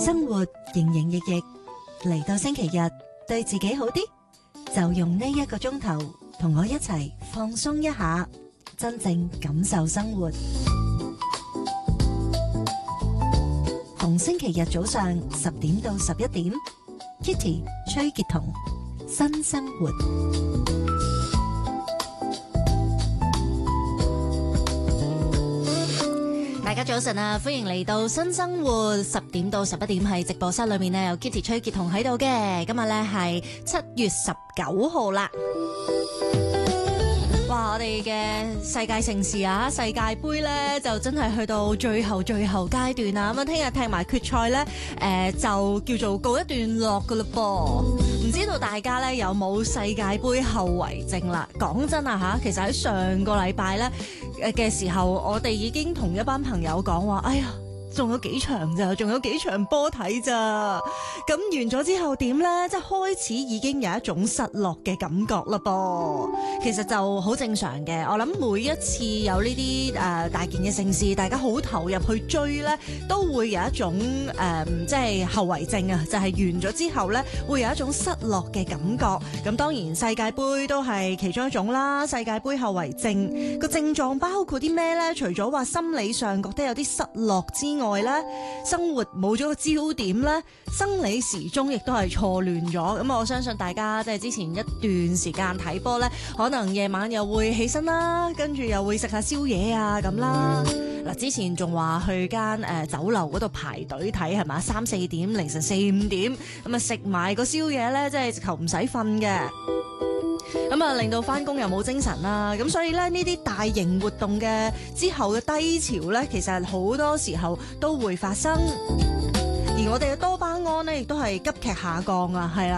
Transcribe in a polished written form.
生活營營役役，嚟到星期日對自己好啲，就用呢1個鐘頭同我一齊放鬆一下，真正感受生活。逢星期日早上10點到11點，Kitty 崔潔彤新生活。大家早晨啊，歡迎嚟到新生活10點到11點，喺直播室裏面呢，有 Kitty 崔潔彤喺度嘅。今日呢係7月19號啦。哇！我哋嘅世界盛事啊，世界盃咧就真係去到最後階段啦。咁啊，聽日踢埋決賽咧，就叫做告一段落噶啦噃。唔知道大家咧有冇世界盃後遺症啦？講真啊嚇，其實喺上個禮拜咧嘅時候，我哋已經同一班朋友講話，哎呀，仲有幾場咋，仲有幾場波睇咋。咁完咗之後點呢？即係開始已經有一種失落嘅感覺啦噃。其實就好正常嘅。我諗每一次有呢啲大件嘅盛事，大家好投入去追呢，都會有一種即係後遺症啊。就係完咗之後呢，會有一種失落嘅感覺。咁當然世界盃都係其中一種啦。世界盃後遺症個症狀包括啲咩呢？除咗話心理上覺得有啲失落之外呢，生活冇咗個焦點呢，生理時鐘亦都係錯亂咗。咁我相信大家即係之前一段時間睇波呢，可能夜晚又會起身啦，跟住又會食下宵夜啊咁啦。嗱，之前仲話去間酒樓嗰度排隊睇係嘛，3、4點凌晨4、5點咁啊，食埋個宵夜呢，即係直頭唔使瞓嘅。咁啊，令到翻工又冇精神啦。咁所以咧，呢啲大型活動嘅之後嘅低潮咧，其實好多時候都會發生。而我哋嘅多巴胺咧，亦都係急劇下降啊，係啦。